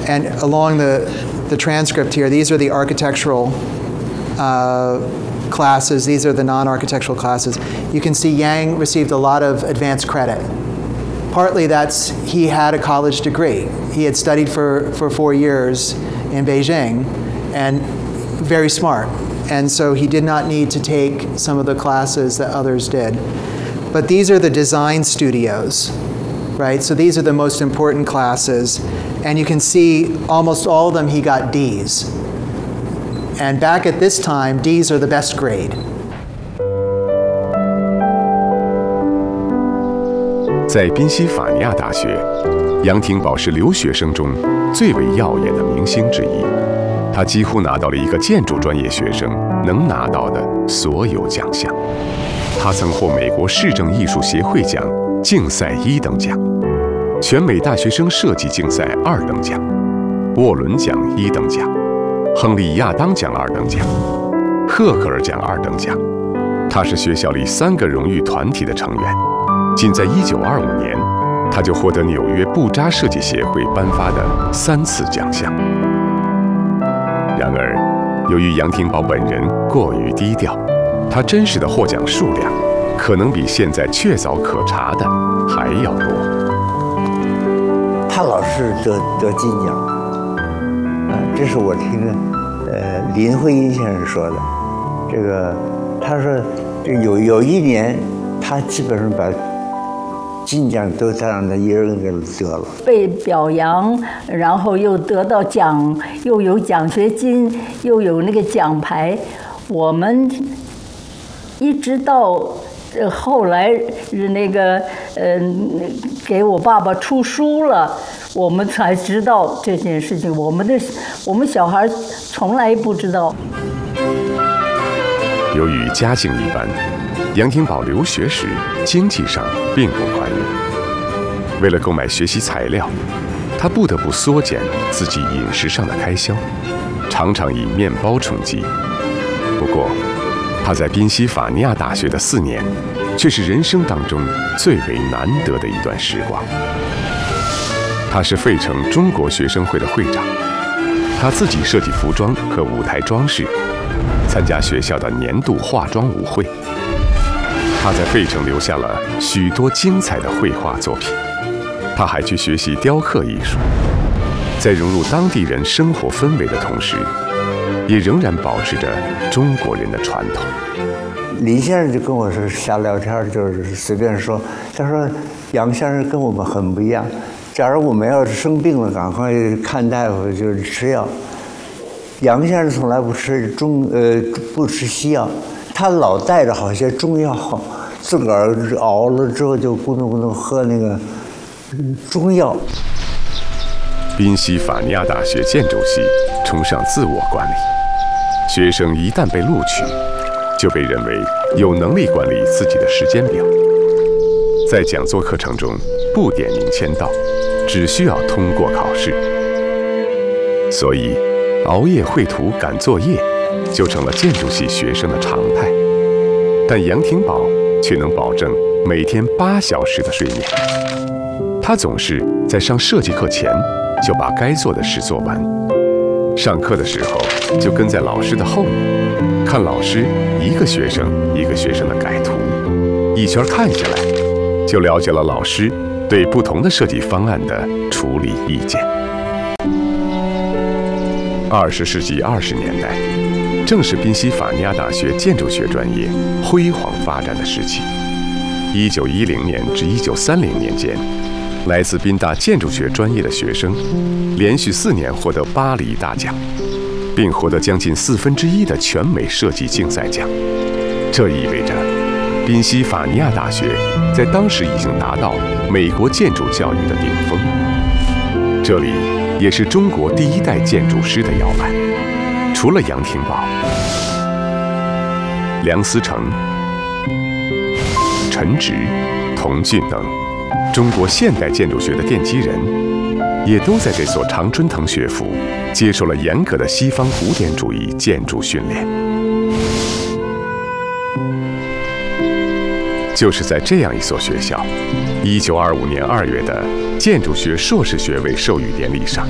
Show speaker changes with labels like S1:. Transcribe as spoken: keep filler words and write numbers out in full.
S1: and along the, the transcript here, these are the architectural uh, classes. These are the non-architectural classes. You can see Yang received a lot of advanced credit. Partly that's he had a college degree. He had studied for, for four years in Beijing and very smart. And so he did not need to take some of the classes that others did. But these are the design studios, right? So these are the most important classes. And you can see almost all of them he got D's. And back at this time, D's are the best grade.
S2: 在宾夕法尼亚大学，杨廷宝是留学生中最为耀眼的明星之一。他几乎拿到了一个建筑专业学生能拿到的所有奖项。他曾获美国市政艺术协会奖竞赛一等奖、全美大学生设计竞赛二等奖、沃伦奖一等奖、亨利亚当奖二等奖、赫克尔奖二等奖。他是学校里三个荣誉团体的成员。 仅在一九二五年，他就获得纽约布扎设计协会颁发的三次奖项。然而，由于杨廷宝本人过于低调，他真实的获奖数量可能比现在确凿可查的还要多。
S3: 他老是得得金奖，啊，这是我听呃林徽因先生说的。这个他说，这有有一年，他基本上把 金奖都他让他一人给得了，
S4: 被表扬，然后又得到奖，又有奖学金，又有那个奖牌。我们一直到呃后来那个呃给我爸爸出书了，我们才知道这件事情。我们的我们小孩从来不知道。
S2: 由于家境一般。 杨廷宝留学时经济上并不宽裕，为了购买学习材料，他不得不缩减自己饮食上的开销，常常以面包充饥。不过，他在宾夕法尼亚大学的四年，却是人生当中最为难得的一段时光。他是费城中国学生会的会长，他自己设计服装和舞台装饰，参加学校的年度化妆舞会。 他在费城留下了许多精彩的绘画作品，他还去学习雕刻艺术，在融入当地人生活氛围的同时，也仍然保持着中国人的传统。
S3: 林先生就跟我说瞎聊天，就是随便说，他说杨先生跟我们很不一样，假如我们要是生病了，赶快看大夫，就是吃药。杨先生从来不吃中呃不吃西药。 他老带着好些中药，自个儿熬了之后就咕咚咕咚喝那个中药。
S2: 宾夕法尼亚大学建筑系崇尚自我管理，学生一旦被录取，就被认为有能力管理自己的时间表。在讲座课程中不点名签到，只需要通过考试。所以，熬夜绘图、赶作业。 就成了建筑系学生的常态，但杨廷宝却能保证每天八小时的睡眠。他总是在上设计课前就把该做的事做完，上课的时候就跟在老师的后面，看老师一个学生一个学生的改图，一圈看下来，就了解了老师对不同的设计方案的处理意见。二十世纪二十年代。 正是宾夕法尼亚大学建筑学专业辉煌发展的时期。一九一零年至一九三零年间，来自宾大建筑学专业的学生，连续四年获得巴黎大奖，并获得将近四分之一的全美设计竞赛奖。这意味着，宾夕法尼亚大学在当时已经达到美国建筑教育的顶峰。这里也是中国第一代建筑师的摇篮。 除了杨廷宝、梁思成、陈植、童俊等中国现代建筑学的奠基人，也都在这所常春藤学府接受了严格的西方古典主义建筑训练。就是在这样一所学校，一九二五年二月的建筑学硕士学位授予典礼上。